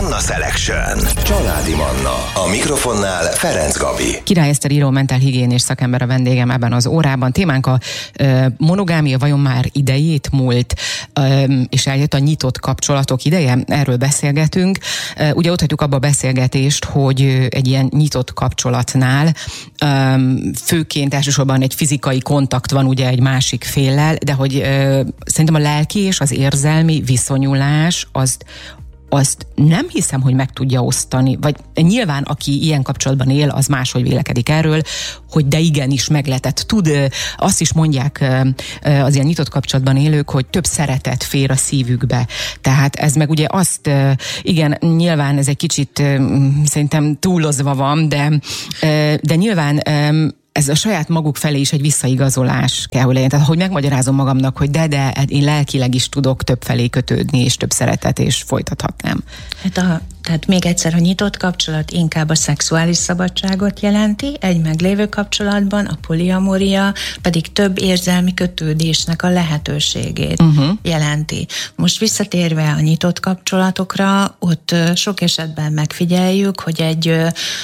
Manna Selection. Családi Manna. A mikrofonnál Ferenc Gabi. Király Eszter író, mentálhigiénés szakember a vendégem ebben az órában. Témánk a monogámia vajon már idejét múlt, és eljött a nyitott kapcsolatok ideje? Erről beszélgetünk. Ugye ott hagyjuk abba a beszélgetést, hogy egy ilyen nyitott kapcsolatnál főként elsősorban egy fizikai kontakt van ugye egy másik féllel, de hogy szerintem a lelki és az érzelmi viszonyulás azt nem hiszem, hogy meg tudja osztani, vagy nyilván aki ilyen kapcsolatban él, az máshogy vélekedik erről, hogy de igenis megletett. Azt is mondják az ilyen nyitott kapcsolatban élők, hogy több szeretet fér a szívükbe. Tehát ez meg ugye azt, igen, nyilván ez egy kicsit szerintem túlozva van, de nyilván ez a saját maguk felé is egy visszaigazolás kell, hogy legyen. Tehát, hogy megmagyarázom magamnak, hogy de én lelkileg is tudok több felé kötődni, és több szeretet, és folytathatnám. Tehát még egyszer, a nyitott kapcsolat inkább a szexuális szabadságot jelenti, egy meglévő kapcsolatban a poliamória pedig több érzelmi kötődésnek a lehetőségét jelenti. Most visszatérve a nyitott kapcsolatokra, ott sok esetben megfigyeljük, hogy egy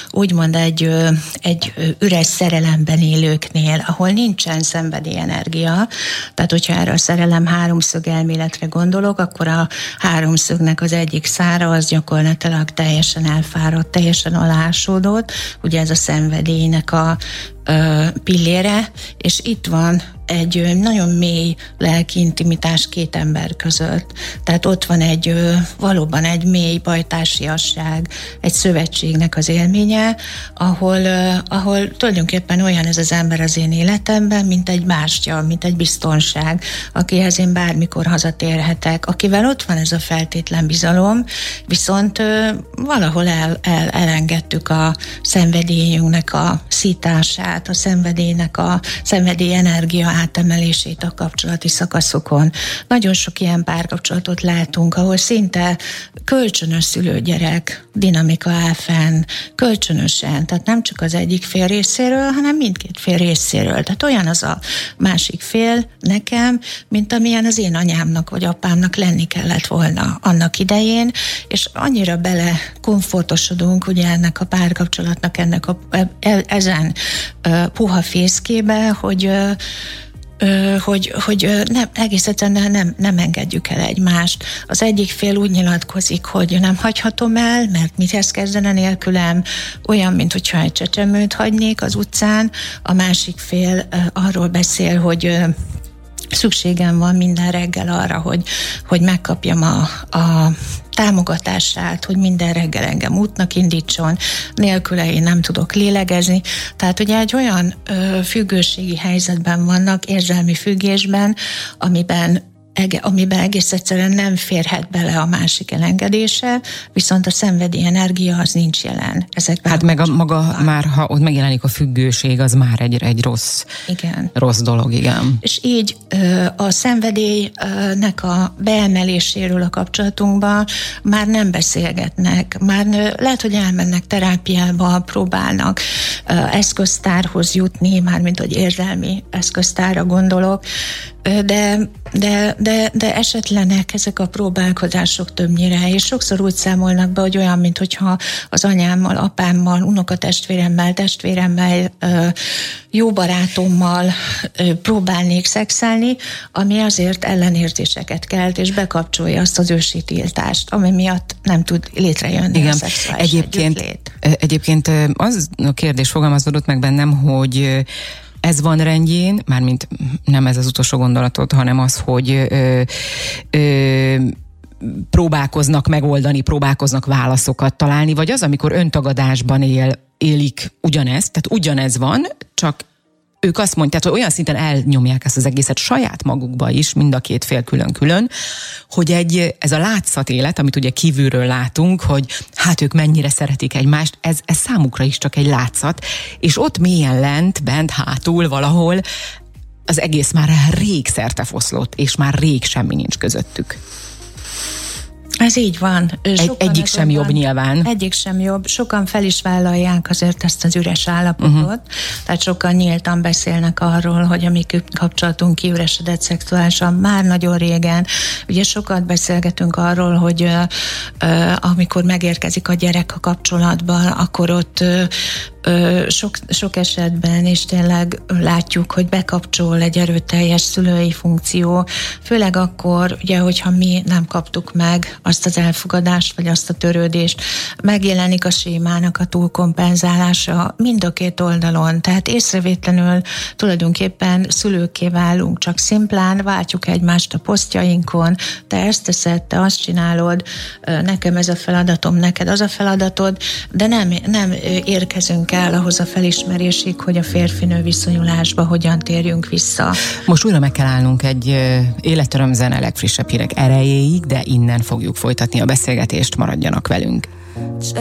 üres szerelemben élőknél, ahol nincsen szenvedélyenergia, tehát hogyha erre a szerelem háromszög elméletre gondolok, akkor a háromszögnek az egyik szára az gyakorlatilag teljesen elfáradt, teljesen alásódott, ugye ez a szenvedélynek a pillére, és itt van egy nagyon mély lelki intimitás két ember között. Tehát ott van valóban egy mély bajtársiasság, egy szövetségnek az élménye, ahol tulajdonképpen olyan ez az ember az én életemben, mint egy bástya, mint egy biztonság, akihez én bármikor hazatérhetek, akivel ott van ez a feltétlen bizalom, viszont valahol elengedtük a szenvedélyünknek a szítását, a szenvedélynek a szenvedély energia átemelését a kapcsolati szakaszokon. Nagyon sok ilyen párkapcsolatot látunk, ahol szinte kölcsönös szülő-gyerek dinamika áll fenn, kölcsönösen, tehát nem csak az egyik fél részéről, hanem mindkét fél részéről. Tehát olyan az a másik fél nekem, mint amilyen az én anyámnak vagy apámnak lenni kellett volna annak idején, és annyira bele komfortosodunk ugye ennek a párkapcsolatnak, ezen puha fészkébe, hogy nem, egész egyszerűen nem engedjük el egymást. Az egyik fél úgy nyilatkozik, hogy nem hagyhatom el, mert mihez kezdene nélkülem, olyan, mintha egy csecsemőt hagynék az utcán, a másik fél arról beszél, hogy szükségem van minden reggel arra, hogy megkapjam a támogatását, hogy minden reggel engem útnak indítson, nélküle én nem tudok lélegezni. Tehát ugye egy olyan függőségi helyzetben vannak, érzelmi függésben, amiben egész egyszerűen nem férhet bele a másik elengedése, viszont a szenvedély energia az nincs jelen. Hát meg már, ha ott megjelenik a függőség, az már egy rossz dolog, igen. És így a szenvedélynek a beemeléséről a kapcsolatunkban már nem beszélgetnek, már lehet, hogy elmennek terápiába, próbálnak eszköztárhoz jutni, mármint hogy érzelmi eszköztárra gondolok, de esetlenek ezek a próbálkozások többnyire, és sokszor úgy számolnak be, hogy olyan, mintha az anyámmal, apámmal, testvéremmel, jó barátommal próbálnék szexelni, ami azért ellenérzéseket kelt, és bekapcsolja azt az ősi tiltást, ami miatt nem tud létrejönni. Igen. A szexuális együttlét. Egyébként az a kérdés fogalmazódott meg bennem, hogy ez van rendjén, mármint nem ez az utolsó gondolatot, hanem az, hogy próbálkoznak megoldani, próbálkoznak válaszokat találni, vagy az, amikor öntagadásban élik ugyanezt, tehát ugyanez van, csak ők azt mondják, hogy olyan szinten elnyomják ezt az egészet saját magukba is, mind a két fél külön-külön, hogy ez a látszat élet, amit ugye kívülről látunk, hogy hát ők mennyire szeretik egymást, ez számukra is csak egy látszat, és ott mélyen bent hátul valahol az egész már rég szertefoszlott, és már rég semmi nincs közöttük. Ez így van. Egyik sem jobb nyilván. Egyik sem jobb. Sokan fel is vállalják azért ezt az üres állapotot. Tehát sokan nyíltan beszélnek arról, hogy a mi kapcsolatunk kiüresedett szexuálisan már nagyon régen. Ugye sokat beszélgetünk arról, hogy amikor megérkezik a gyerek a kapcsolatban, akkor ott sok esetben is tényleg látjuk, hogy bekapcsol egy erőteljes szülői funkció, főleg akkor, ugye, hogyha mi nem kaptuk meg azt az elfogadást, vagy azt a törődést, megjelenik a sémának a túlkompenzálása mind a két oldalon, tehát észrevétlenül tulajdonképpen szülőkké válunk, csak szimplán váltjuk egymást a posztjainkon, te ezt teszed, te azt csinálod, nekem ez a feladatom, neked az a feladatod, de nem érkezünk el ahhoz a felismerésig, hogy a férfinő viszonyulásba hogyan térjünk vissza. Most újra meg kell állnunk egy életöröm zene legfrissebb hírek erejéig, de innen fogjuk folytatni a beszélgetést, maradjanak velünk.